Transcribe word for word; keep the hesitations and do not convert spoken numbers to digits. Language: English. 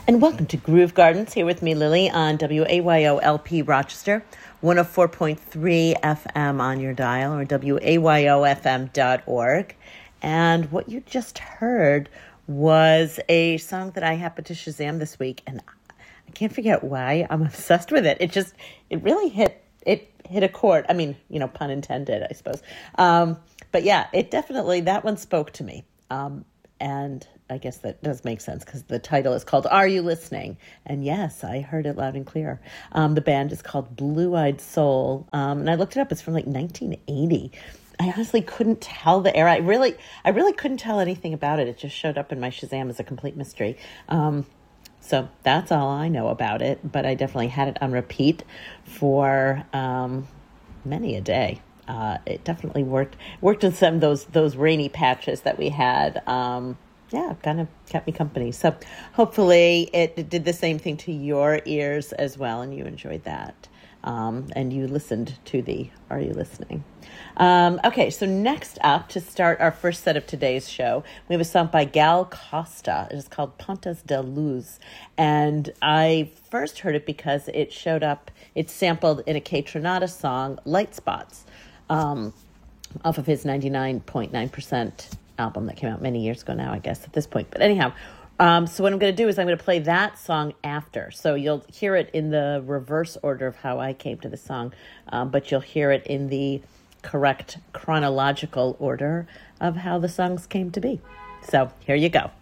And welcome to Groove Gardens, here with me, Lily, on W A Y O L P Rochester, one oh four point three F M on your dial, or W A Y O F M dot org. And what you just heard was a song that I happened to Shazam this week, and I can't figure out why I'm obsessed with it. It just, it really hit, it hit a chord. I mean, you know, pun intended, I suppose. Um, but yeah, it definitely, that one spoke to me. Um, and I guess that does make sense because the title is called Are You Listening? And yes, I heard it loud and clear. Um, the band is called Blue Eyed Soul. Um, and I looked it up. It's from like nineteen eighty. I honestly couldn't tell the era. I really, I really couldn't tell anything about it. It just showed up in my Shazam as a complete mystery. Um, so that's all I know about it. But I definitely had it on repeat for um, many a day. Uh, it definitely worked worked in some of those those rainy patches that we had. Um, yeah, kind of kept me company. So hopefully it did the same thing to your ears as well, and you enjoyed that. Um, and you listened to the Are You Listening? Um, okay, so next up, to start our first set of today's show, we have a song by Gal Costa. It is called Pontas de Luz. And I first heard it because it showed up, it's sampled in a Kaytranada song, Light Spots, um, off of his ninety-nine point nine percent album that came out many years ago now, I guess, at this point. But anyhow, um, so what I'm going to do is I'm going to play that song after. So you'll hear it in the reverse order of how I came to the song, um, but you'll hear it in the correct chronological order of how the songs came to be. So here you go.